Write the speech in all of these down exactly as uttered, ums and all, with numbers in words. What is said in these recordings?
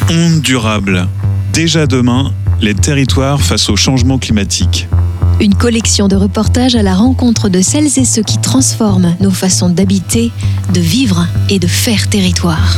Ondes durables. Déjà demain, les territoires face au changement climatique. Une collection de reportages à la rencontre de celles et ceux qui transforment nos façons d'habiter, de vivre et de faire territoire.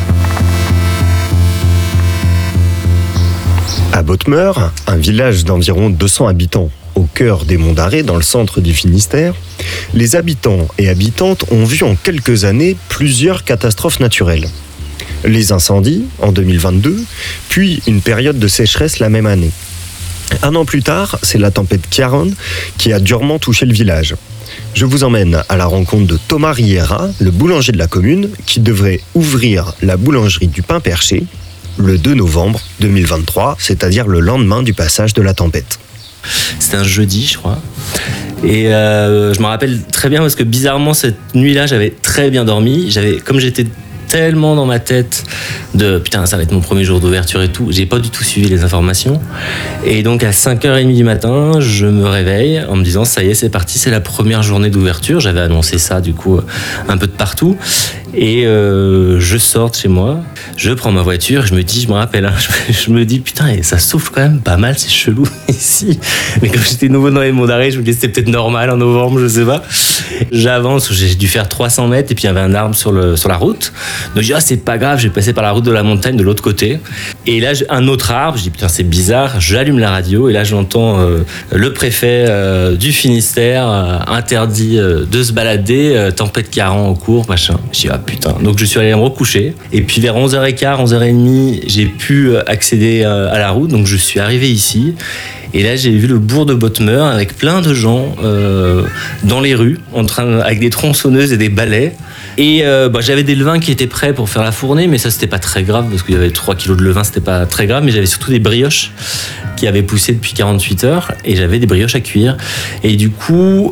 À Bottmeur, un village d'environ deux cents habitants au cœur des Monts d'Arrée, dans le centre du Finistère, les habitants et habitantes ont vu en quelques années plusieurs catastrophes naturelles. Les incendies en deux mille vingt-deux, puis une période de sécheresse la même année. Un an plus tard, c'est la tempête Ciarán qui a durement touché le village. Je vous emmène à la rencontre de Thomas Riera, le boulanger de la commune, qui devrait ouvrir la boulangerie du Pain Perché le deux novembre deux mille vingt-trois, c'est-à-dire le lendemain du passage de la tempête. C'était un jeudi, je crois. Et euh, je me rappelle très bien parce que bizarrement, cette nuit-là, j'avais très bien dormi. J'avais, comme j'étais tellement dans ma tête de putain, ça va être mon premier jour d'ouverture et tout, j'ai pas du tout suivi les informations. Et donc à cinq heures trente du matin, je me réveille en me disant ça y est, c'est parti, c'est la première journée d'ouverture. J'avais annoncé ça du coup un peu de partout. Et euh, je sors de chez moi, je prends ma voiture, je me dis, je me rappelle, hein, je, je me dis putain, ça souffle quand même pas mal, c'est chelou ici. Mais comme j'étais nouveau dans les Monts d'Arrée, je me disais c'était peut-être normal en novembre, je sais pas. J'avance, j'ai dû faire trois cents mètres et puis il y avait un arbre sur, le, sur la route. Donc je dis, ah, c'est pas grave, j'ai passé par la route de la montagne de l'autre côté. Et là, un autre arbre, je dis putain, c'est bizarre, j'allume la radio et là, j'entends euh, le préfet euh, du Finistère euh, interdit euh, de se balader, euh, tempête Ciarán en cours, machin. Je dis, ah putain. Donc je suis allé me recoucher. Et puis vers onze heures quinze, onze heures trente, j'ai pu accéder euh, à la route. Donc je suis arrivé ici. Et là, j'ai vu le bourg de Bottmeur avec plein de gens euh, dans les rues, en train, avec des tronçonneuses et des balais. Et euh, bah, j'avais des levains qui étaient prêts pour faire la fournée, mais ça, c'était pas très grave, parce qu'il y avait trois kilos de levain, c'était pas très grave, mais j'avais surtout des brioches qui avaient poussé depuis quarante-huit heures, et j'avais des brioches à cuire. Et du coup,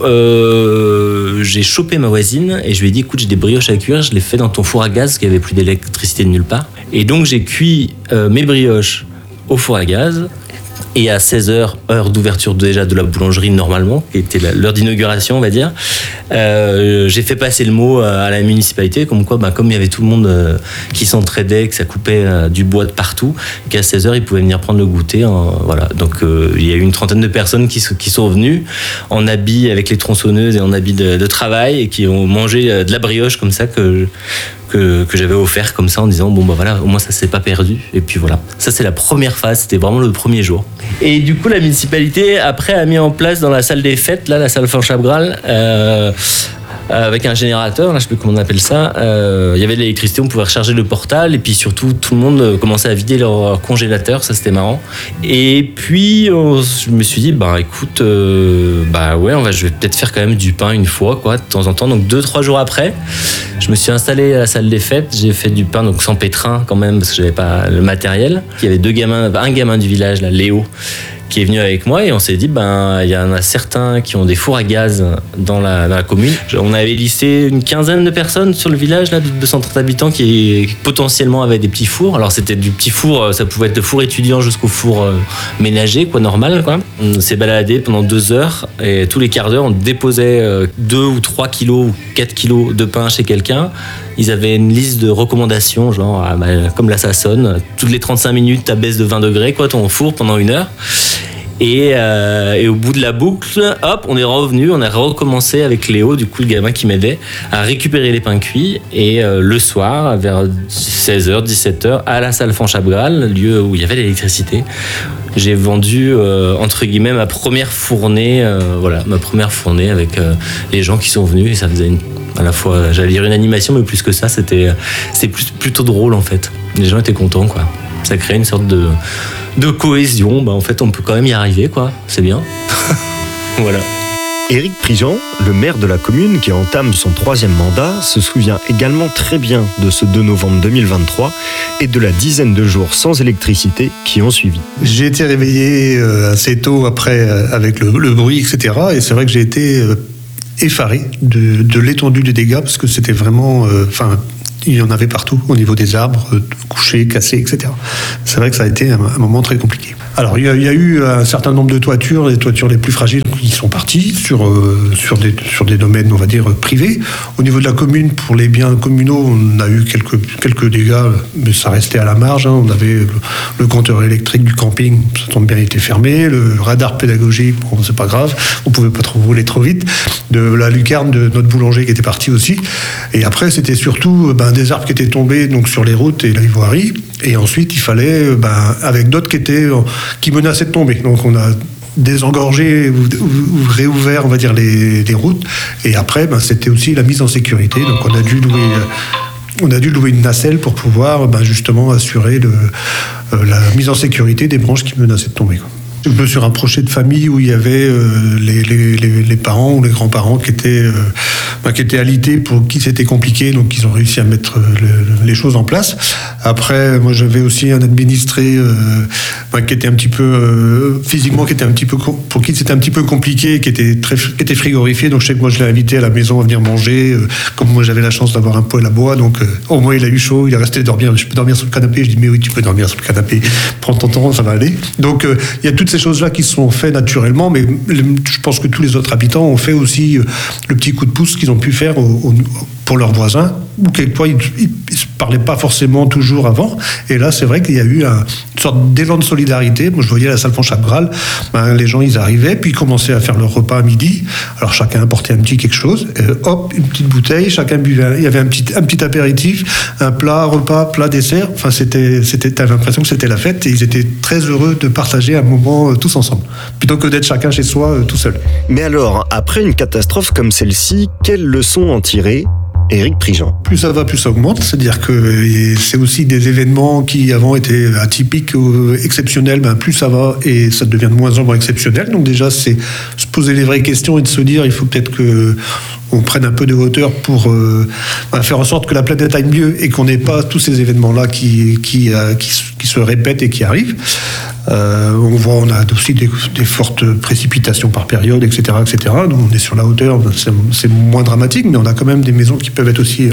euh, j'ai chopé ma voisine, et je lui ai dit, écoute, j'ai des brioches à cuire, je les fais dans ton four à gaz, parce qu'il n'y avait plus d'électricité de nulle part. Et donc, j'ai cuit euh, mes brioches au four à gaz. Et à seize heures, heure d'ouverture déjà de la boulangerie normalement, qui était l'heure d'inauguration, on va dire, euh, j'ai fait passer le mot à la municipalité, comme quoi, bah, comme il y avait tout le monde euh, qui s'entraidait, que ça coupait euh, du bois de partout, qu'à seize heures, ils pouvaient venir prendre le goûter. Hein, voilà. Donc euh, il y a eu une trentaine de personnes qui, qui sont venues en habits avec les tronçonneuses et en habits de, de travail et qui ont mangé de la brioche comme ça que... Que, que j'avais offert comme ça en disant bon bah voilà, au moins ça s'est pas perdu. Et puis voilà, ça c'est la première phase, c'était vraiment le premier jour. Et du coup la municipalité après a mis en place dans la salle des fêtes, là la salle Fanchapgral, euh, avec un générateur, là je sais plus comment on appelle ça, euh, il y avait de l'électricité, on pouvait recharger le portal et puis surtout tout le monde commençait à vider leur congélateur, ça c'était marrant. Et puis on, je me suis dit bah écoute, euh, bah ouais, on va, je vais peut-être faire quand même du pain une fois quoi, de temps en temps. Donc deux trois jours après, je me suis installé à la salle des fêtes, j'ai fait du pain donc sans pétrin quand même parce que j'avais pas le matériel. Il y avait deux gamins, un gamin du village là, Léo, qui est venu avec moi et on s'est dit ben il y en a certains qui ont des fours à gaz dans la, dans la commune. On avait listé une quinzaine de personnes sur le village là, de deux cent trente habitants qui potentiellement avaient des petits fours. Alors c'était du petit four, ça pouvait être de four étudiant jusqu'au four ménager quoi, normal quoi. On s'est baladé pendant deux heures et tous les quarts d'heure on déposait deux ou trois kilos ou quatre kilos de pain chez quelqu'un. Ils avaient une liste de recommandations, genre ah bah, comme là ça sonne, toutes les trente-cinq minutes tu baisses de vingt degrés quoi, ton four pendant une heure. Et, euh, et au bout de la boucle, hop, on est revenu, on a recommencé avec Léo, du coup le gamin qui m'aidait, à récupérer les pains cuits. Et euh, le soir, vers seize heures, dix-sept heures, à la salle Fanchapgral, lieu où il y avait l'électricité, j'ai vendu, euh, entre guillemets, ma première fournée, euh, voilà, ma première fournée avec euh, les gens qui sont venus. Et ça faisait une, à la fois, j'allais dire une animation, mais plus que ça, c'était, c'était plus, plutôt drôle en fait. Les gens étaient contents, quoi. Ça crée une sorte de, de cohésion. Bah, en fait, on peut quand même y arriver, quoi. C'est bien. Voilà. Éric Prigent, le maire de la commune qui entame son troisième mandat, se souvient également très bien de ce deux novembre deux mille vingt-trois et de la dizaine de jours sans électricité qui ont suivi. J'ai été réveillé assez tôt après avec le, le bruit, et cetera. Et c'est vrai que j'ai été effaré de, de l'étendue des dégâts parce que c'était vraiment... Enfin, euh, il y en avait partout, au niveau des arbres, couchés, cassés, et cetera. C'est vrai que ça a été un, un moment très compliqué. Alors, il y, a, il y a eu un certain nombre de toitures, les toitures les plus fragiles ils sont partis sur, euh, sur, des, sur des domaines, on va dire, privés. Au niveau de la commune, pour les biens communaux, on a eu quelques, quelques dégâts, mais ça restait à la marge. Hein. On avait le, le compteur électrique du camping, ça tombe bien, il était fermé. Le radar pédagogique, bon, c'est pas grave, on pouvait pas trop rouler trop vite. De la lucarne de notre boulanger qui était parti aussi. Et après, c'était surtout ben, des arbres qui étaient tombés donc, sur les routes et la voirie. Et ensuite, il fallait, ben, avec d'autres qui, étaient, qui menaçaient de tomber. Donc, on a désengorgé ou, ou réouvert, on va dire, les, les routes. Et après, ben, c'était aussi la mise en sécurité. Donc, on a dû louer... On a dû louer une nacelle pour pouvoir ben, justement assurer le, euh, la mise en sécurité des branches qui menaçaient de tomber, quoi. Je me suis rapproché de familles où il y avait euh, les, les, les, les parents ou les grands-parents qui étaient, euh, bah, qui étaient alités, pour qui c'était compliqué, donc ils ont réussi à mettre le, les choses en place. Après, moi j'avais aussi un administré euh, bah, qui était un petit peu euh, physiquement, qui était un petit peu pour qui c'était un petit peu compliqué, qui était très, qui était frigorifié. Donc je sais que moi je l'ai invité à la maison à venir manger. Euh, comme moi j'avais la chance d'avoir un poêle à bois, donc euh, au moins il a eu chaud, il est resté dormir. Je peux dormir sur le canapé. Je dis mais oui, tu peux dormir sur le canapé. Prends ton temps, ça va aller. Donc euh, il y a toutes ces choses-là qui se sont faites naturellement, mais je pense que tous les autres habitants ont fait aussi le petit coup de pouce qu'ils ont pu faire au, au, pour leurs voisins, ou quelquefois ils ne se parlaient pas forcément toujours avant. Et là, c'est vrai qu'il y a eu un, une sorte d'élan de solidarité. Moi, je voyais à la salle Fonchapgral, ben, les gens, ils arrivaient, puis ils commençaient à faire leur repas à midi. Alors, chacun apportait un petit quelque chose. Et, hop, une petite bouteille, chacun buvait. Il y avait un petit, un petit apéritif, un plat, repas, plat, dessert. Enfin, c'était, c'était, t'avais l'impression que c'était la fête. Et ils étaient très heureux de partager un moment euh, tous ensemble, plutôt que d'être chacun chez soi, euh, tout seul. Mais alors, après une catastrophe comme celle-ci, quelles leçons en tirer ? Éric Prigent. Plus ça va, plus ça augmente. C'est-à-dire que c'est aussi des événements qui avant étaient atypiques ou exceptionnels. Ben plus ça va et ça devient de moins en moins exceptionnel. Donc déjà, c'est se poser les vraies questions et de se dire, il faut peut-être que on prenne un peu de hauteur pour euh, faire en sorte que la planète aille mieux et qu'on n'ait pas tous ces événements-là qui, qui, euh, qui, qui se répètent et qui arrivent. Euh, on voit, on a aussi des, des fortes précipitations par période, et cetera, et cetera. Donc on est sur la hauteur, c'est, c'est moins dramatique, mais on a quand même des maisons qui peuvent être aussi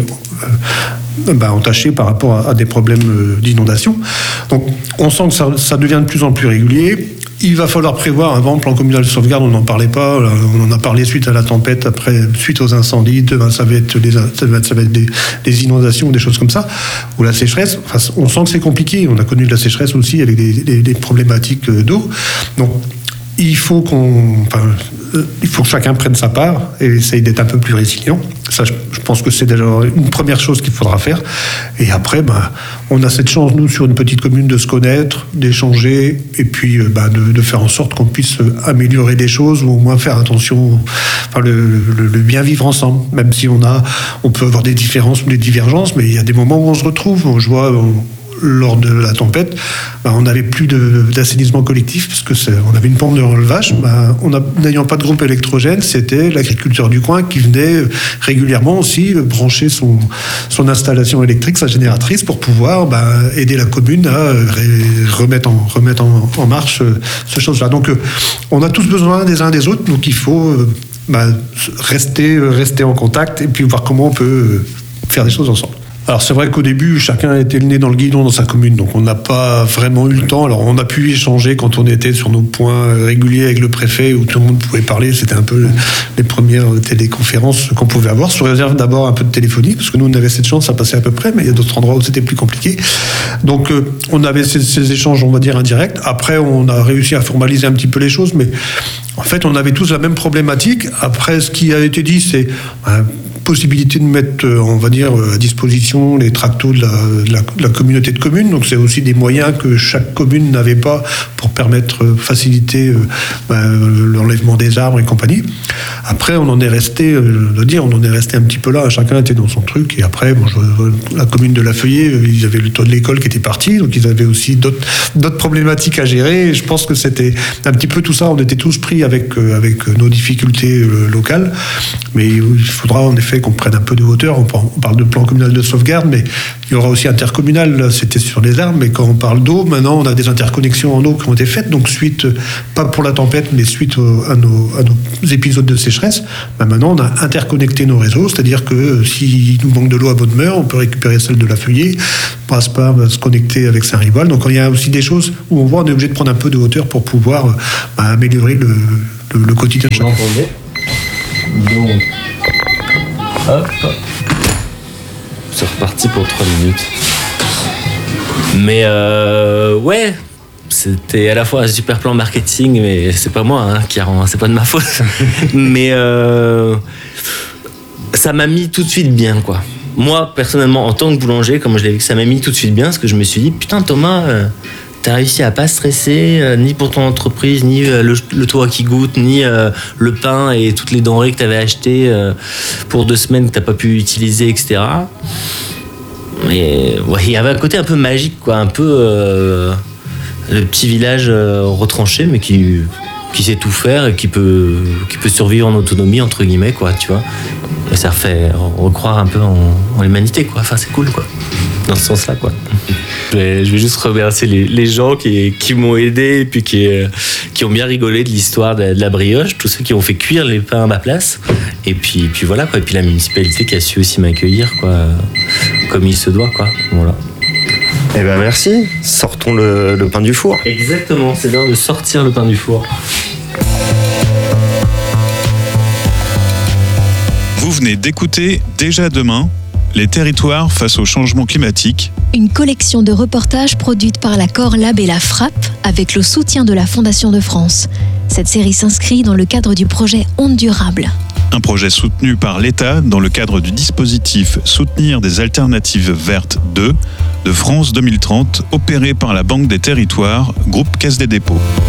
euh, bah, entachées par rapport à, à des problèmes d'inondation. Donc on sent que ça, ça devient de plus en plus régulier. Il va falloir prévoir un plan communal de sauvegarde, on n'en parlait pas, on en a parlé suite à la tempête, après, suite aux incendies, demain ça va être des, ça va être, ça va être des, des inondations, des choses comme ça, ou la sécheresse. Enfin, on sent que c'est compliqué, on a connu de la sécheresse aussi avec des, des, des problématiques d'eau. Donc, il faut qu'on, enfin, il faut que chacun prenne sa part et essaye d'être un peu plus résilient. Ça, je, je pense que c'est déjà une première chose qu'il faudra faire. Et après, ben, on a cette chance, nous, sur une petite commune, de se connaître, d'échanger, et puis ben, de, de faire en sorte qu'on puisse améliorer des choses, ou au moins faire attention, enfin, le, le, le bien vivre ensemble. Même si on a, on peut avoir des différences ou des divergences, mais il y a des moments où on se retrouve. Je vois, on, lors de la tempête, ben, on n'avait plus de, d'assainissement collectif parce que c'est, on avait une pompe de relevage. Ben, on a, n'ayant pas de groupe électrogène, c'était l'agriculteur du coin qui venait régulièrement aussi brancher son, son installation électrique, sa génératrice, pour pouvoir ben, aider la commune à remettre en, remettre en, en marche ces choses-là. Donc, on a tous besoin des uns des autres, donc il faut ben, rester, rester en contact et puis voir comment on peut faire des choses ensemble. Alors c'est vrai qu'au début, chacun était le nez dans le guidon dans sa commune, donc on n'a pas vraiment eu le temps. Alors on a pu échanger quand on était sur nos points réguliers avec le préfet, où tout le monde pouvait parler. C'était un peu les premières téléconférences qu'on pouvait avoir, sous réserve d'abord un peu de téléphonie, parce que nous on avait cette chance, ça passait à peu près, mais il y a d'autres endroits où c'était plus compliqué. Donc euh, on avait ces, ces échanges, on va dire, indirects. Après, on a réussi à formaliser un petit peu les choses, mais en fait, on avait tous la même problématique. Après, ce qui a été dit, c'est euh, possibilité de mettre, on va dire, à disposition les tractos de la, de la, de la communauté de communes. Donc c'est aussi des moyens que chaque commune n'avait pas pour permettre, faciliter euh, ben, l'enlèvement des arbres et compagnie. Après, on en est resté, euh, je dois dire, on en est resté un petit peu là. Chacun était dans son truc. Et après, bon, je, la commune de La Feuillée, ils avaient le toit de l'école qui était parti, donc ils avaient aussi d'autres, d'autres problématiques à gérer. Et je pense que c'était un petit peu tout ça. On était tous pris avec, euh, avec nos difficultés euh, locales. Mais il faudra en effet qu'on prenne un peu de hauteur. On parle de plan communal de sauvegarde, mais il y aura aussi intercommunal. Là, c'était sur les arbres, mais quand on parle d'eau, maintenant, on a des interconnexions en eau qui ont été faites. Donc, suite, pas pour la tempête, mais suite au, à, nos, à nos épisodes de sécheresse, ben maintenant, on a interconnecté nos réseaux. C'est-à-dire que s'il nous manque de l'eau à Bodmer, on peut récupérer celle de La Feuillée. Brasparts va se connecter avec Saint-Rival. Donc, il y a aussi des choses où on voit on est obligé de prendre un peu de hauteur pour pouvoir ben, améliorer le le, le quotidien de Vous chacun. l'entendez? Donc, hop, c'est reparti pour trois minutes. Mais euh, ouais, c'était à la fois un super plan marketing, mais c'est pas moi hein, qui rend, c'est pas de ma faute. Mais euh, ça m'a mis tout de suite bien, quoi. Moi, personnellement, en tant que boulanger, comme je l'ai vu, ça m'a mis tout de suite bien, parce que je me suis dit, putain, Thomas, euh, t'as réussi à pas stresser, euh, ni pour ton entreprise, ni euh, le, le toit qui goûte, ni euh, le pain et toutes les denrées que t'avais achetées euh, pour deux semaines que t'as pas pu utiliser, et cetera. Mais ouais, il y avait un côté un peu magique, quoi, un peu euh, le petit village euh, retranché, mais qui, qui sait tout faire et qui peut, qui peut survivre en autonomie, entre guillemets, quoi, tu vois. Et ça fait recroire un peu en, en l'humanité, quoi. Enfin, c'est cool, quoi. Dans ce sens-là, quoi. Je vais, je vais juste remercier les, les gens qui, qui m'ont aidé et puis qui, qui ont bien rigolé de l'histoire de, de la brioche, tous ceux qui ont fait cuire les pains à ma place. Et puis, puis voilà, quoi. Et puis la municipalité qui a su aussi m'accueillir, quoi, comme il se doit, quoi. Voilà. Eh ben merci, sortons le, le pain du four. Exactement, c'est l'heure de sortir le pain du four. Vous venez d'écouter Déjà demain, les territoires face au changement climatique. Une collection de reportages produite par la Core Lab et la Frappe avec le soutien de la Fondation de France. Cette série s'inscrit dans le cadre du projet Ondes Durables. Un projet soutenu par l'État dans le cadre du dispositif Soutenir des alternatives vertes deux de France deux mille trente, opéré par la Banque des Territoires, groupe Caisse des Dépôts.